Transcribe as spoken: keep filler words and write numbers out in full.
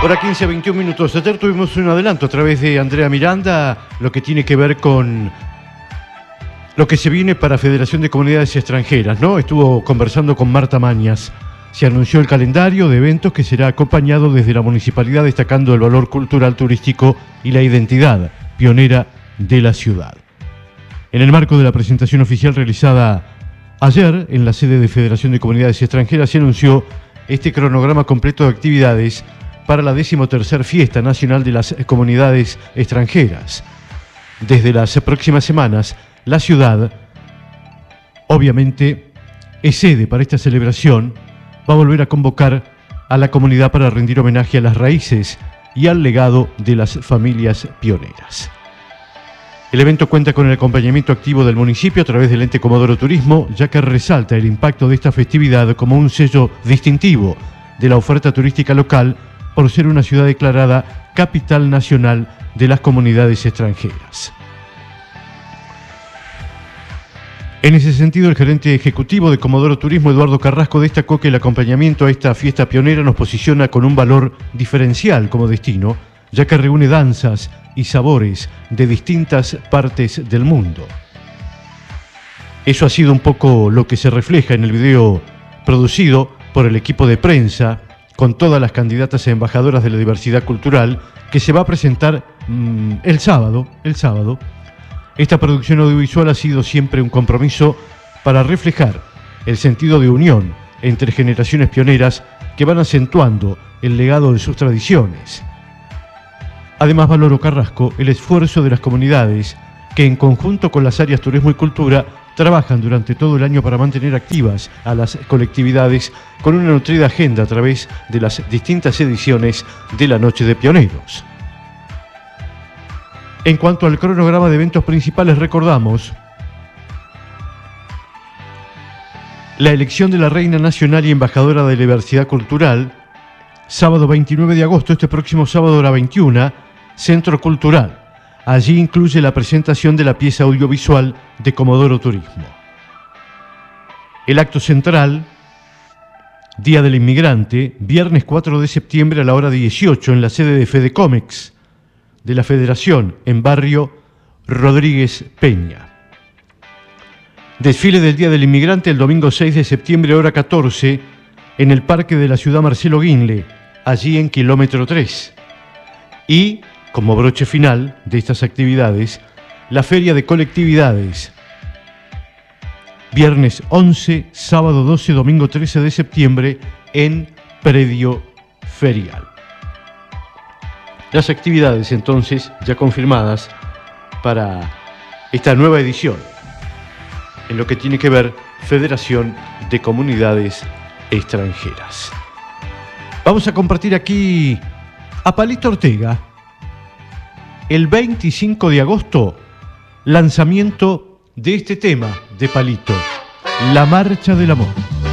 Hora quince, veintiún minutos. Ayer tuvimos un adelanto a través de Andrea Miranda, lo que tiene que ver con lo que se viene para Federación de Comunidades Extranjeras, ¿no? Estuvo conversando con Marta Mañas. Se anunció el calendario de eventos que será acompañado desde la municipalidad, destacando el valor cultural, turístico y la identidad pionera de la ciudad. En el marco de la presentación oficial realizada ayer en la sede de Federación de Comunidades Extranjeras, se anunció este cronograma completo de actividades para la decimotercera Fiesta Nacional de las Comunidades Extranjeras. Desde las próximas semanas, la ciudad, obviamente, es sede para esta celebración. Va a volver a convocar a la comunidad para rendir homenaje a las raíces y al legado de las familias pioneras. El evento cuenta con el acompañamiento activo del municipio a través del ente Comodoro Turismo, ya que resalta el impacto de esta festividad como un sello distintivo de la oferta turística local, por ser una ciudad declarada capital nacional de las comunidades extranjeras. En ese sentido, el gerente ejecutivo de Comodoro Turismo, Eduardo Carrasco, destacó que el acompañamiento a esta fiesta pionera nos posiciona con un valor diferencial como destino, ya que reúne danzas y sabores de distintas partes del mundo. Eso ha sido un poco lo que se refleja en el video producido por el equipo de prensa, con todas las candidatas a embajadoras de la diversidad cultural, que se va a presentar mmm, el sábado, el sábado. Esta producción audiovisual ha sido siempre un compromiso para reflejar el sentido de unión entre generaciones pioneras que van acentuando el legado de sus tradiciones. Además, valoró Carrasco el esfuerzo de las comunidades que, en conjunto con las áreas turismo y cultura, trabajan durante todo el año para mantener activas a las colectividades con una nutrida agenda a través de las distintas ediciones de la Noche de Pioneros. En cuanto al cronograma de eventos principales, recordamos la elección de la Reina Nacional y Embajadora de la Diversidad Cultural, sábado veintinueve de agosto, este próximo sábado a la veintiuna, Centro Cultural. Allí incluye la presentación de la pieza audiovisual de Comodoro Turismo. El acto central, Día del Inmigrante, viernes cuatro de septiembre a la hora dieciocho en la sede de Fedecomex de la Federación, en barrio Rodríguez Peña. Desfile del Día del Inmigrante el domingo seis de septiembre, hora catorce, en el Parque de la Ciudad Marcelo Guinle, allí en kilómetro tres. Y, como broche final de estas actividades, la Feria de Colectividades, viernes once, sábado doce, domingo trece de septiembre, en predio ferial. Las actividades, entonces, ya confirmadas para esta nueva edición, en lo que tiene que ver Federación de Comunidades Extranjeras. Vamos a compartir aquí a Palito Ortega. El veinticinco de agosto, lanzamiento de este tema de Palito, La Marcha del Amor.